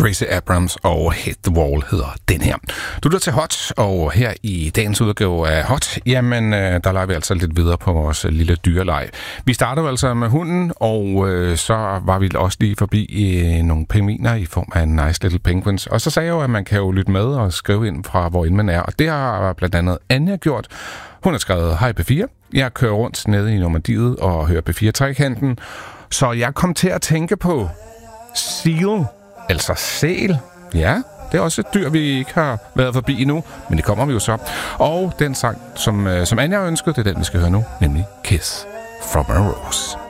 Gracie Abrams og Hit the Wall hedder den her. Du lytter til Hot, og her i dagens udgave af Hot, jamen der leger vi altså lidt videre på vores lille dyreleg. Vi startede altså med hunden, og så var vi også lige forbi nogle pingviner i form af Nice Little Penguins. Og så sagde jeg jo, at man kan jo lytte med og skrive ind fra, hvor end man er. Og det har blandt andet Anja gjort. Hun har skrevet, hej P4. Jeg kører rundt nede i Normandiet og hører P4-trækanten. Så jeg kom til at tænke på seal, altså sæl. Ja, det er også et dyr, vi ikke har været forbi endnu, men det kommer vi jo så. Og den sang, som Anja ønskede, det er den, vi skal høre nu, nemlig Kiss from a Rose.